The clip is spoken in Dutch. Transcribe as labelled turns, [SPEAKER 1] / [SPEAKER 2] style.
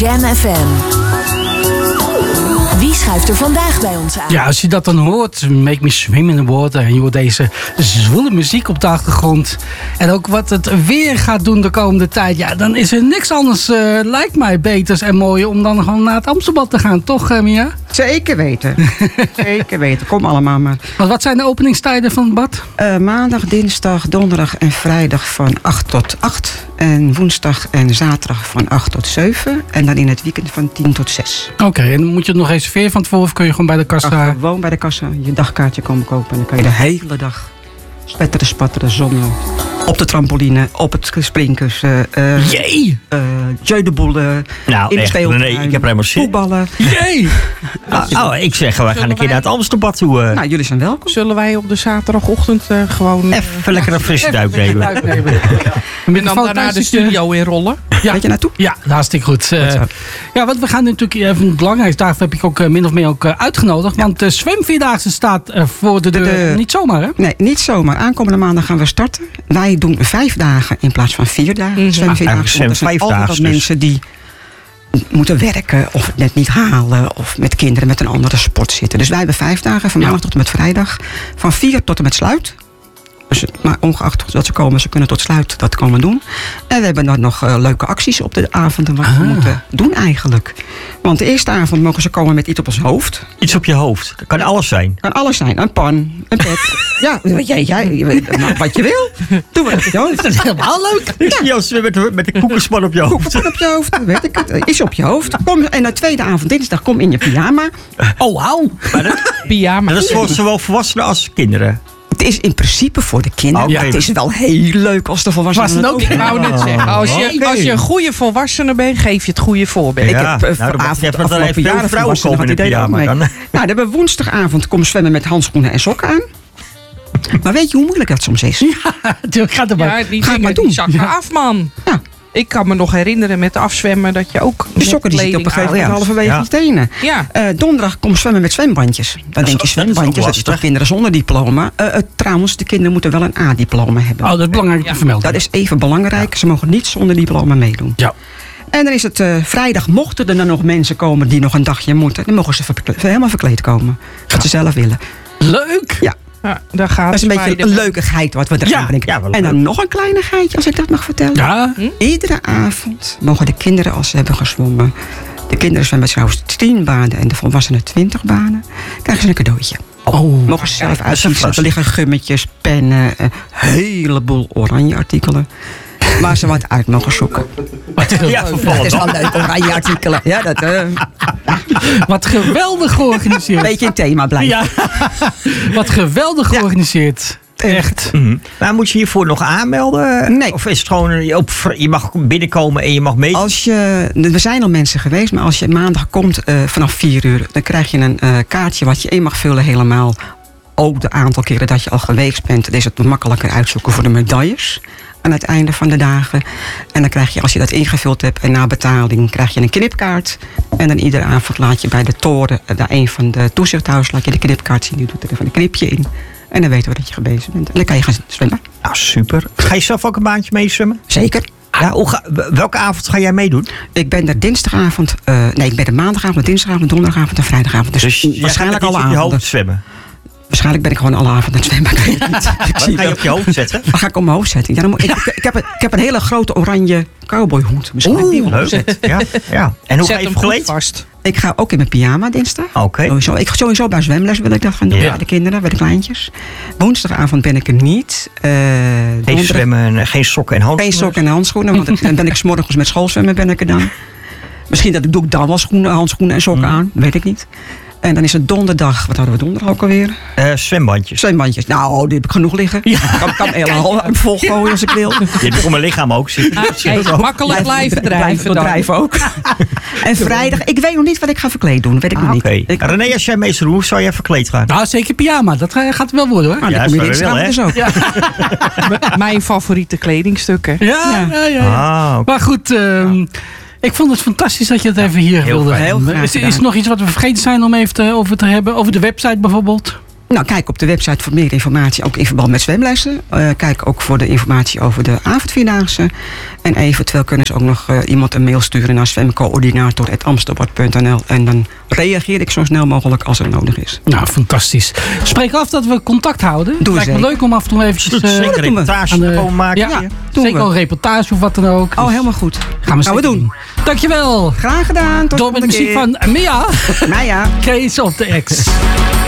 [SPEAKER 1] Jam FM. Wie schuift er vandaag bij ons aan?
[SPEAKER 2] Ja, als je dat dan hoort, Make Me Swim in the Water, en je hoort deze zwoele muziek op de achtergrond, en ook wat het weer gaat doen de komende tijd, ja, dan is er niks anders, lijkt mij, beters en mooier om dan gewoon naar het Amstelbad te gaan, toch, Mia?
[SPEAKER 3] Zeker weten. Zeker weten. Kom allemaal maar.
[SPEAKER 2] Wat zijn de openingstijden van het bad?
[SPEAKER 3] Maandag, dinsdag, donderdag en vrijdag van 8 tot 8. En woensdag en zaterdag van 8 tot 7. En dan in het weekend van 10 tot 6.
[SPEAKER 2] Oké, en moet je het nog reserveren van tevoren of kun je gewoon bij de kassa?
[SPEAKER 3] Gewoon bij de kassa je dagkaartje komen kopen. En dan kan je de hele dag spetteren, spatteren, zonnen. Op de trampoline, op het springkussen. Jeu de boule.
[SPEAKER 4] Nou,
[SPEAKER 3] in de speeltuin.
[SPEAKER 4] Nee, ik heb er helemaal zin.
[SPEAKER 3] Voetballen.
[SPEAKER 2] Jee!
[SPEAKER 4] Ik zeg, we gaan een keer naar het Amstelbad toe.
[SPEAKER 3] Nou, jullie zijn welkom.
[SPEAKER 5] Zullen wij op de zaterdagochtend gewoon...
[SPEAKER 4] Even lekker een frisse duik nemen.
[SPEAKER 5] En dan daarna de studio inrollen?
[SPEAKER 2] Ja.
[SPEAKER 3] Weet je naartoe?
[SPEAKER 2] Ja, hartstikke goed. Ja, want we gaan natuurlijk even het belangrijkste. Daarvoor heb ik ook min of meer ook uitgenodigd. Want de zwemvierdaagse staat voor de deur. Niet zomaar, hè?
[SPEAKER 3] Nee, niet zomaar. Aankomende maandag gaan we starten. Wij doen 5 dagen in plaats van 4 dagen. Zwemvierdaagse. Want er zijn altijd mensen die moeten werken of het net niet halen. Of met kinderen met een andere sport zitten. Dus wij hebben 5 dagen, van maandag tot en met vrijdag. Van 4 tot en met sluit. Dus, maar ongeacht dat ze komen, ze kunnen tot sluit dat komen doen. En we hebben dan nog leuke acties op de avonden wat we moeten doen eigenlijk. Want de eerste avond mogen ze komen met iets op ons hoofd.
[SPEAKER 4] Iets op je hoofd. Dat kan alles zijn.
[SPEAKER 3] Kan alles zijn. Een pan, een pet. Ja, wat je wil. Doe maar op je hoofd.
[SPEAKER 2] Dat is helemaal leuk.
[SPEAKER 4] Ja, met de koekenspan op je hoofd.
[SPEAKER 3] Koekenspan op je hoofd, weet ik het. Is op je hoofd. Kom, en de tweede avond, dinsdag, kom in je pyjama.
[SPEAKER 2] Oh, wauw.
[SPEAKER 5] Pyjama.
[SPEAKER 4] Dat is voor zowel volwassenen als kinderen.
[SPEAKER 3] Het is in principe voor de kinderen.
[SPEAKER 4] Okay.
[SPEAKER 3] Het is wel heel leuk als de volwassenen ook.
[SPEAKER 5] Ik wou net zeggen, als je een goede volwassene bent, geef je het goede voorbeeld.
[SPEAKER 4] Ja.
[SPEAKER 3] Ik heb afgelopen jaren
[SPEAKER 4] vrouwen komen in de pyjama dan.
[SPEAKER 3] Nou, dan hebben we woensdagavond komen zwemmen met handschoenen en sokken aan. Maar weet je hoe moeilijk dat soms is?
[SPEAKER 2] Ja, natuurlijk. Gaat er maar.
[SPEAKER 5] Ja, die
[SPEAKER 3] Ga het maar
[SPEAKER 5] dingen die
[SPEAKER 3] doen.
[SPEAKER 5] zakken af, man.
[SPEAKER 3] Ja.
[SPEAKER 5] Ik kan me nog herinneren met afzwemmen dat je ook
[SPEAKER 3] De sokken die zitten op een gegeven moment halverwege je tenen.
[SPEAKER 5] Ja.
[SPEAKER 3] Donderdag kom zwemmen met zwembandjes. Dan denk je zwembandjes, dat is toch kinderen zonder diploma. Trouwens, de kinderen moeten wel een A-diploma hebben.
[SPEAKER 2] Oh, dat is belangrijk te vermelden.
[SPEAKER 3] Dat is even belangrijk. Ze mogen niet zonder diploma meedoen.
[SPEAKER 2] Ja.
[SPEAKER 3] En dan is het vrijdag, mochten er dan nog mensen komen die nog een dagje moeten, dan mogen ze helemaal verkleed komen. Wat ze zelf willen.
[SPEAKER 2] Leuk.
[SPEAKER 3] Ja.
[SPEAKER 5] Ja, daar gaat
[SPEAKER 3] Dat is een beetje een leukigheid wat we erin brengen.
[SPEAKER 4] Ja,
[SPEAKER 3] en dan nog een kleinigheidje, als ik dat mag vertellen.
[SPEAKER 2] Ja.
[SPEAKER 3] Iedere avond mogen de kinderen, als ze hebben gezwommen, de kinderen zwemmen trouwens 10 banen en de volwassenen 20 banen, krijgen ze een cadeautje.
[SPEAKER 2] Oh.
[SPEAKER 3] Mogen ze zelf uitkiezen. Er liggen gummetjes, pennen, een heleboel oranje artikelen. Waar ze wat uit mogen zoeken.
[SPEAKER 4] Ja,
[SPEAKER 3] Dat is wel leuk, oranje artikelen. Ja,
[SPEAKER 2] Wat geweldig georganiseerd.
[SPEAKER 3] een beetje een thema blijven.
[SPEAKER 2] Ja. Wat geweldig georganiseerd. Echt.
[SPEAKER 4] Maar moet je hiervoor nog aanmelden?
[SPEAKER 3] Nee.
[SPEAKER 4] Of is het gewoon, je mag binnenkomen en je mag mee?
[SPEAKER 3] Er zijn al mensen geweest, maar als je maandag komt vanaf 4 uur, dan krijg je een kaartje wat je in mag vullen helemaal. Ook de aantal keren dat je al geweest bent, dan is het makkelijker uitzoeken voor de medailles aan het einde van de dagen. En dan krijg je, als je dat ingevuld hebt en na betaling, krijg je een knipkaart. En dan iedere avond laat je bij de toren, bij een van de toezichthouders, laat je de knipkaart zien. Die doet er even een knipje in. En dan weten we dat je geweest bent. En dan kan je gaan zwemmen.
[SPEAKER 4] Nou, super. Ga je zelf ook een baantje mee zwemmen?
[SPEAKER 3] Zeker.
[SPEAKER 4] Ja, welke avond ga jij meedoen?
[SPEAKER 3] Ik ben er dinsdagavond, ik ben er maandagavond, dinsdagavond, donderdagavond en vrijdagavond. Dus waarschijnlijk alle
[SPEAKER 4] avonden.
[SPEAKER 3] avonden.
[SPEAKER 4] Zwemmen?
[SPEAKER 3] Waarschijnlijk ben ik gewoon alle avonden aan het zwemmen. Ik weet het niet.
[SPEAKER 4] Wat ga je op je hoofd zetten?
[SPEAKER 3] Wat ga ik op mijn hoofd zetten? Ja, dan ik heb een hele grote oranje cowboyhoed. Misschien heb ik die wel
[SPEAKER 4] leuk.
[SPEAKER 3] opzetten.
[SPEAKER 4] Ja. En hoe ga
[SPEAKER 5] Zet
[SPEAKER 4] je
[SPEAKER 5] hem goed
[SPEAKER 4] verkleed?
[SPEAKER 5] vast.
[SPEAKER 3] Ik ga ook in mijn pyjama dinsdag.
[SPEAKER 4] Oké.
[SPEAKER 3] Sowieso bij zwemles wil ik dat gaan doen.
[SPEAKER 4] Ja.
[SPEAKER 3] Bij de kinderen, bij de kleintjes. Woensdagavond ben ik er niet.
[SPEAKER 4] Geen zwemmen, geen sokken en handschoenen?
[SPEAKER 3] Geen sokken en handschoenen. Want dan ben ik 's morgens met schoolzwemmen ben ik er dan. Misschien doe ik dan wel handschoenen en sokken aan. Weet ik niet. En dan is het donderdag. Wat hadden we donderdag ook alweer?
[SPEAKER 4] Zwembandjes.
[SPEAKER 3] Zwembandjes. Nou, die heb ik genoeg liggen. Ja. Ik kan hele hal volgooien als ik wil.
[SPEAKER 4] Je hebt voor mijn lichaam ook zitten.
[SPEAKER 5] Makkelijk blijven drijven
[SPEAKER 3] ook. En vrijdag, ik weet nog niet wat ik ga verkleed doen. Weet ik nog niet.
[SPEAKER 4] Oké. René, als jij meester hoe zou jij verkleed gaan?
[SPEAKER 2] Nou, zeker pyjama. Dat gaat wel worden, hoor.
[SPEAKER 3] Maar
[SPEAKER 4] Ja,
[SPEAKER 3] dan kom je
[SPEAKER 4] dat is wel,
[SPEAKER 3] dinsdag dus ook.
[SPEAKER 5] Mijn favoriete kledingstukken.
[SPEAKER 2] Ja.
[SPEAKER 4] Oké.
[SPEAKER 2] Maar goed, ik vond het fantastisch dat je het even hier wilde
[SPEAKER 3] fijn. Heel
[SPEAKER 2] hebben.
[SPEAKER 3] graag
[SPEAKER 2] Is er
[SPEAKER 3] gedaan.
[SPEAKER 2] nog iets wat we vergeten zijn om even over te hebben? Over de website bijvoorbeeld?
[SPEAKER 3] Nou, kijk op de website voor meer informatie, ook in verband met zwemlessen. Kijk ook voor de informatie over de avondvierdaagse. En eventueel kunnen ze ook nog iemand een mail sturen naar zwemcoördinator@amsterbord.nl. En dan reageer ik zo snel mogelijk als het nodig is.
[SPEAKER 2] Nou, fantastisch. Spreek af dat we contact houden.
[SPEAKER 3] Doe
[SPEAKER 2] Lijkt me leuk om af en toe eventjes...
[SPEAKER 4] zeker een reportage komen maken.
[SPEAKER 2] Ja, zeker een reportage of wat dan ook.
[SPEAKER 3] Oh, helemaal goed.
[SPEAKER 2] Gaan we doen. Dankjewel.
[SPEAKER 3] Graag gedaan. Tot
[SPEAKER 2] door met de muziek van Mia.
[SPEAKER 3] Maya.
[SPEAKER 2] Kees op de X.